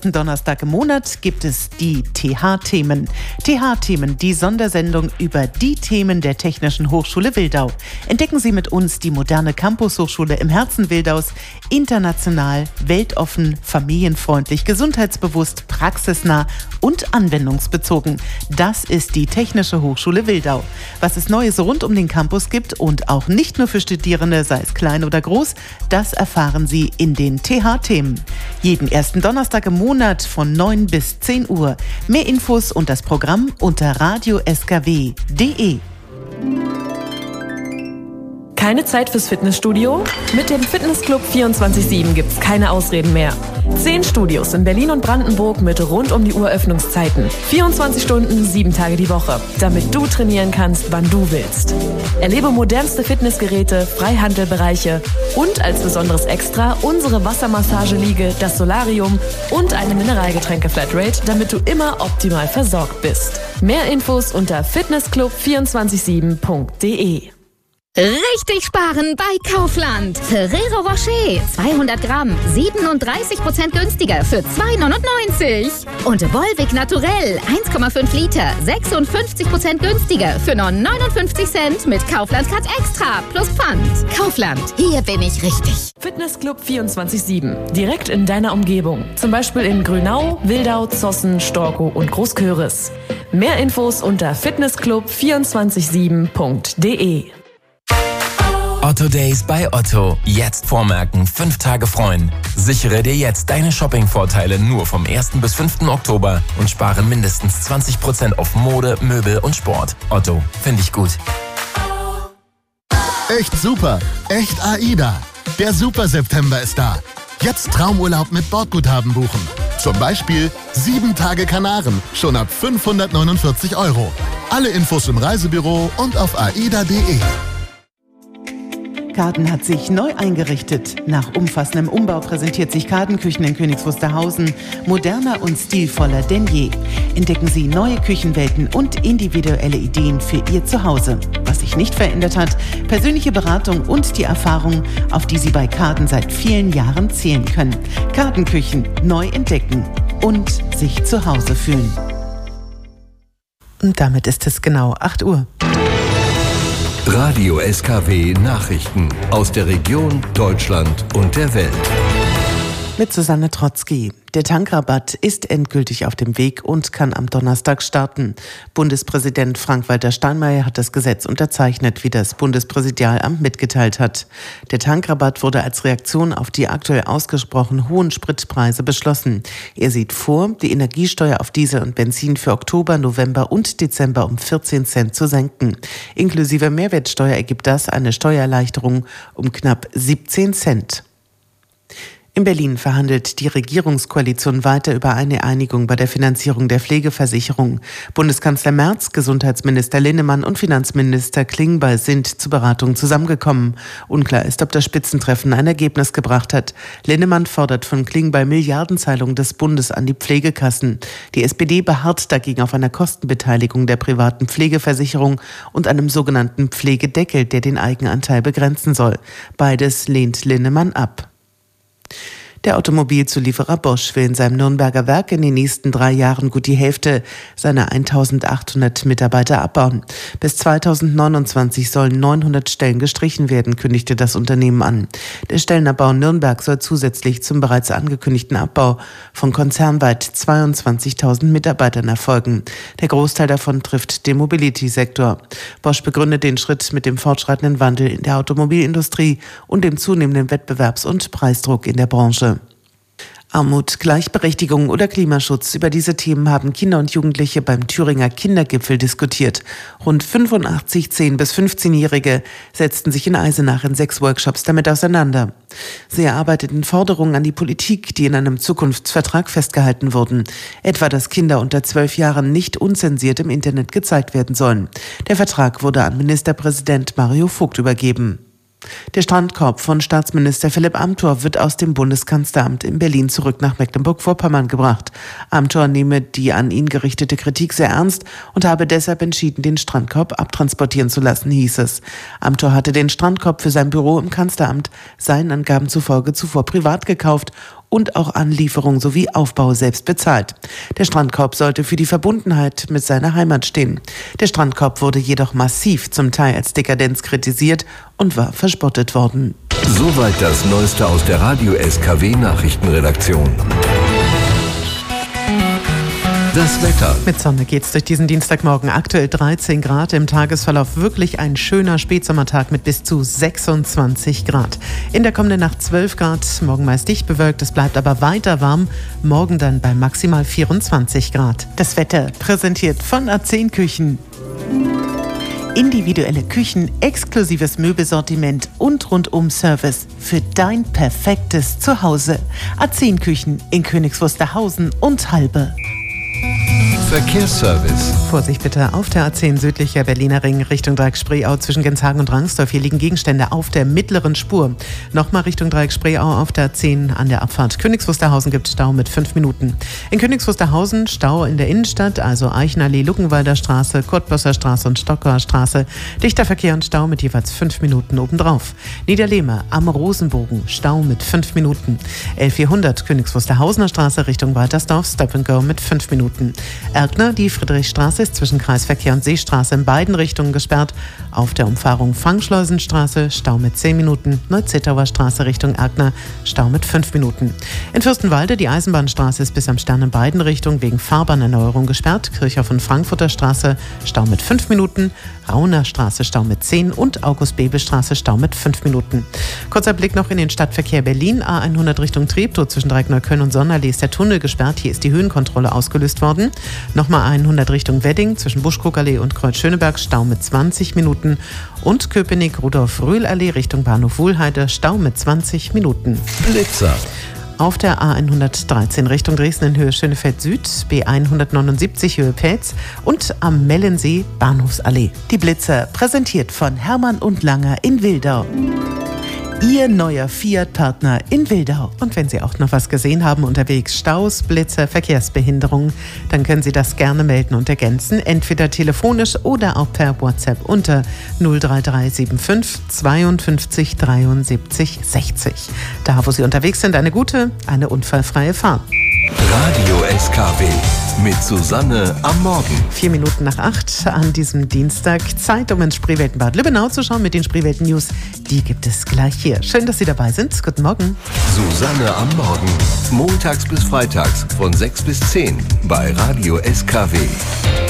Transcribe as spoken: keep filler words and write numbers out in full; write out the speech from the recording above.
Donnerstag im Monat gibt es die T H-Themen. T H-Themen, die Sondersendung über die Themen der Technischen Hochschule Wildau. Entdecken Sie mit uns die moderne Campus-Hochschule im Herzen Wildaus. International, weltoffen, familienfreundlich, gesundheitsbewusst, praxisnah und anwendungsbezogen. Das ist die Technische Hochschule Wildau. Was es Neues rund um den Campus gibt und auch nicht nur für Studierende, sei es klein oder groß, das erfahren Sie in den T H-Themen. Jeden ersten Donnerstag im Monat Monat von neun bis zehn Uhr. Mehr Infos und das Programm unter radio s k w punkt d e. Keine Zeit fürs Fitnessstudio? Mit dem Fitnessclub vierundzwanzig sieben gibt's keine Ausreden mehr. Zehn Studios in Berlin und Brandenburg mit rund um die Uhr Öffnungszeiten. vierundzwanzig Stunden, sieben Tage die Woche. Damit du trainieren kannst, wann du willst. Erlebe modernste Fitnessgeräte, Freihandelbereiche und als besonderes Extra unsere Wassermassageliege, das Solarium und eine Mineralgetränke-Flatrate, damit du immer optimal versorgt bist. Mehr Infos unter fitnessclub vierundzwanzig sieben punkt d e. Richtig sparen bei Kaufland. Ferrero Rocher zweihundert Gramm, siebenunddreißig Prozent günstiger für zwei neunundneunzig. Und Volvic Naturell eins Komma fünf Liter, sechsundfünfzig Prozent günstiger für nur neunundfünfzig Cent mit Kaufland Card Extra plus Pfand. Kaufland, hier bin ich richtig. Fitnessclub vierundzwanzig sieben, direkt in deiner Umgebung. Zum Beispiel in Grünau, Wildau, Zossen, Storkow und Großköris. Mehr Infos unter fitnessclub vierundzwanzig sieben punkt d e. Otto Days bei Otto. Jetzt vormerken, fünf Tage freuen. Sichere dir jetzt deine Shopping-Vorteile nur vom ersten bis fünften Oktober und spare mindestens zwanzig Prozent auf Mode, Möbel und Sport. Otto, finde ich gut. Echt super, echt AIDA. Der Super September ist da. Jetzt Traumurlaub mit Bordguthaben buchen. Zum Beispiel sieben Tage Kanaren, schon ab fünfhundertneunundvierzig Euro. Alle Infos im Reisebüro und auf aida punkt d e. Kaden hat sich neu eingerichtet. Nach umfassendem Umbau präsentiert sich Kadenküchen in Königs Wusterhausen moderner und stilvoller denn je. Entdecken Sie neue Küchenwelten und individuelle Ideen für Ihr Zuhause. Was sich nicht verändert hat, persönliche Beratung und die Erfahrung, auf die Sie bei Kaden seit vielen Jahren zählen können. Kadenküchen neu entdecken und sich zu Hause fühlen. Und damit ist es genau acht Uhr. Radio S K W Nachrichten aus der Region, Deutschland und der Welt. Mit Susanne Trotzki. Der Tankrabatt ist endgültig auf dem Weg und kann am Donnerstag starten. Bundespräsident Frank-Walter Steinmeier hat das Gesetz unterzeichnet, wie das Bundespräsidialamt mitgeteilt hat. Der Tankrabatt wurde als Reaktion auf die aktuell ausgesprochen hohen Spritpreise beschlossen. Er sieht vor, die Energiesteuer auf Diesel und Benzin für Oktober, November und Dezember um vierzehn Cent zu senken. Inklusive Mehrwertsteuer ergibt das eine Steuererleichterung um knapp siebzehn Cent. In Berlin verhandelt die Regierungskoalition weiter über eine Einigung bei der Finanzierung der Pflegeversicherung. Bundeskanzler Merz, Gesundheitsminister Linnemann und Finanzminister Klingbeil sind zur Beratung zusammengekommen. Unklar ist, ob das Spitzentreffen ein Ergebnis gebracht hat. Linnemann fordert von Klingbeil Milliardenzahlungen des Bundes an die Pflegekassen. Die S P D beharrt dagegen auf einer Kostenbeteiligung der privaten Pflegeversicherung und einem sogenannten Pflegedeckel, der den Eigenanteil begrenzen soll. Beides lehnt Linnemann ab. Der Automobilzulieferer Bosch will in seinem Nürnberger Werk in den nächsten drei Jahren gut die Hälfte seiner eintausendachthundert Mitarbeiter abbauen. Bis zweitausendneunundzwanzig sollen neunhundert Stellen gestrichen werden, kündigte das Unternehmen an. Der Stellenabbau in Nürnberg soll zusätzlich zum bereits angekündigten Abbau von konzernweit zweiundzwanzigtausend Mitarbeitern erfolgen. Der Großteil davon trifft den Mobility-Sektor. Bosch begründet den Schritt mit dem fortschreitenden Wandel in der Automobilindustrie und dem zunehmenden Wettbewerbs- und Preisdruck in der Branche. Armut, Gleichberechtigung oder Klimaschutz. Über diese Themen haben Kinder und Jugendliche beim Thüringer Kindergipfel diskutiert. Rund fünfundachtzig zehn- bis fünfzehnjährige setzten sich in Eisenach in sechs Workshops damit auseinander. Sie erarbeiteten Forderungen an die Politik, die in einem Zukunftsvertrag festgehalten wurden. Etwa, dass Kinder unter zwölf Jahren nicht unzensiert im Internet gezeigt werden sollen. Der Vertrag wurde an Ministerpräsident Mario Vogt übergeben. Der Strandkorb von Staatsminister Philipp Amthor wird aus dem Bundeskanzleramt in Berlin zurück nach Mecklenburg-Vorpommern gebracht. Amthor nehme die an ihn gerichtete Kritik sehr ernst und habe deshalb entschieden, den Strandkorb abtransportieren zu lassen, hieß es. Amthor hatte den Strandkorb für sein Büro im Kanzleramt seinen Angaben zufolge zuvor privat gekauft und auch Anlieferung sowie Aufbau selbst bezahlt. Der Strandkorb sollte für die Verbundenheit mit seiner Heimat stehen. Der Strandkorb wurde jedoch massiv zum Teil als Dekadenz kritisiert und war verspottet worden. Soweit das Neueste aus der Radio S K W Nachrichtenredaktion. Das Wetter. Mit Sonne geht's durch diesen Dienstagmorgen. Aktuell dreizehn Grad, im Tagesverlauf wirklich ein schöner Spätsommertag mit bis zu sechsundzwanzig Grad. In der kommenden Nacht zwölf Grad, morgen meist dicht bewölkt, es bleibt aber weiter warm. Morgen dann bei maximal vierundzwanzig Grad. Das Wetter präsentiert von A zehn Küchen. Individuelle Küchen, exklusives Möbelsortiment und Rundum-Service für dein perfektes Zuhause. A zehn Küchen in Königs Wusterhausen und Halbe. Verkehrsservice. Vorsicht bitte auf der A zehn südlicher Berliner Ring Richtung Dreieck-Spreeau zwischen Genshagen und Rangsdorf. Hier liegen Gegenstände auf der mittleren Spur. Nochmal Richtung Dreieck-Spreeau auf der A zehn an der Abfahrt Königs Wusterhausen gibt Stau mit fünf Minuten. In Königs Wusterhausen Stau in der Innenstadt, also Eichenallee, Luckenwalder Straße, Kurtbosser Straße und Stockauer Straße. Dichter Verkehr und Stau mit jeweils fünf Minuten obendrauf. Niederlehme am Rosenbogen Stau mit fünf Minuten. L vierhundert Königs Wusterhausener Straße Richtung Waltersdorf Stop and Go mit fünf Minuten. Erkner, die Friedrichstraße ist zwischen Kreisverkehr und Seestraße in beiden Richtungen gesperrt. Auf der Umfahrung Fangschleusenstraße Stau mit zehn Minuten. Neu-Zittauer Straße Richtung Erkner Stau mit fünf Minuten. In Fürstenwalde die Eisenbahnstraße ist bis am Stern in beiden Richtungen wegen Fahrbahnerneuerung gesperrt. Kirchhoff und Frankfurter Straße Stau mit fünf Minuten. Rauner Straße Stau mit zehn und August-Bebel-Straße Stau mit fünf Minuten. Kurzer Blick noch in den Stadtverkehr Berlin. A hundert Richtung Treptow zwischen Dreieck-Neukölln und Sonnenallee ist der Tunnel gesperrt. Hier ist die Höhenkontrolle ausgelöst worden. Nochmal hundert Richtung Wedding zwischen Buschkrugallee und Kreuz-Schöneberg Stau mit zwanzig Minuten. Und Köpenick-Rudolf-Röhl-Allee Richtung Bahnhof Wuhlheide Stau mit zwanzig Minuten. Blitzer. Auf der A hundertdreizehn Richtung Dresden in Höhe Schönefeld Süd, B hundertneunundsiebzig Höhe Pelz und am Mellensee Bahnhofsallee. Die Blitzer präsentiert von Hermann und Langer in Wildau. Ihr neuer Fiat-Partner in Wildau. Und wenn Sie auch noch was gesehen haben unterwegs, Staus, Blitzer, Verkehrsbehinderungen, dann können Sie das gerne melden und ergänzen, entweder telefonisch oder auch per WhatsApp unter null drei drei sieben fünf zweiundfünfzig dreiundsiebzig sechzig. Da, wo Sie unterwegs sind, eine gute, eine unfallfreie Fahrt. Radio S K W mit Susanne am Morgen. Vier Minuten nach acht an diesem Dienstag. Zeit, um ins Spreeweltenbad Lübbenau zu schauen mit den Spreewelten News. Die gibt es gleich hier. Schön, dass Sie dabei sind. Guten Morgen. Susanne am Morgen. Montags bis freitags von sechs bis zehn bei Radio S K W.